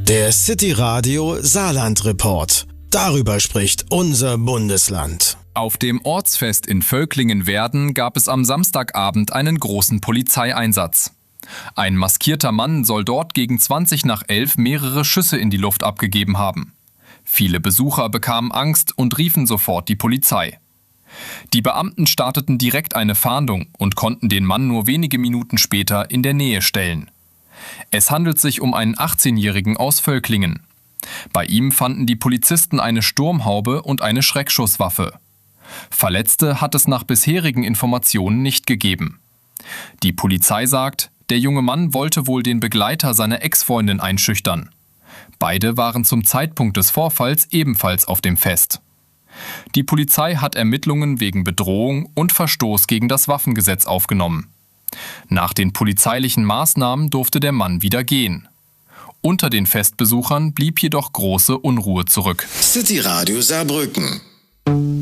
Der City Radio Saarland Report. Darüber spricht unser Bundesland. Auf dem Ortsfest in Völklingen-Werden gab es am Samstagabend einen großen Polizeieinsatz. Ein maskierter Mann soll dort gegen 11:20 mehrere Schüsse in die Luft abgegeben haben. Viele Besucher bekamen Angst und riefen sofort die Polizei. Die Beamten starteten direkt eine Fahndung und konnten den Mann nur wenige Minuten später in der Nähe stellen. Es handelt sich um einen 18-Jährigen aus Völklingen. Bei ihm fanden die Polizisten eine Sturmhaube und eine Schreckschusswaffe. Verletzte hat es nach bisherigen Informationen nicht gegeben. Die Polizei sagt, der junge Mann wollte wohl den Begleiter seiner Ex-Freundin einschüchtern. Beide waren zum Zeitpunkt des Vorfalls ebenfalls auf dem Fest. Die Polizei hat Ermittlungen wegen Bedrohung und Verstoß gegen das Waffengesetz aufgenommen. Nach den polizeilichen Maßnahmen durfte der Mann wieder gehen. Unter den Festbesuchern blieb jedoch große Unruhe zurück. City Radio Saarbrücken.